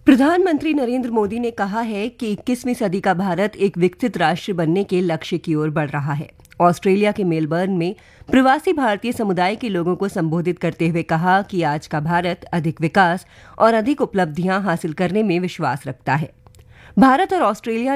प्रधानमंत्री नरेंद्र मोदी ने कहा है कि 21वीं सदी का भारत एक विकसित राष्ट्र बनने के लक्ष्य की ओर बढ़ रहा है। ऑस्ट्रेलिया के मेलबर्न में प्रवासी भारतीय समुदाय के लोगों को संबोधित करते हुए कहा कि आज का भारत अधिक विकास और अधिक उपलब्धियां हासिल करने में विश्वास रखता है। भारत और ऑस्ट्रेलिया